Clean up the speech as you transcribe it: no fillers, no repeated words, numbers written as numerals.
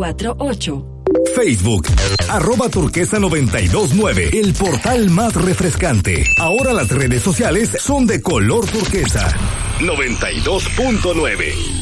948. Facebook, @turquesa929, el portal más refrescante. Ahora las redes sociales son de color turquesa. 92.9.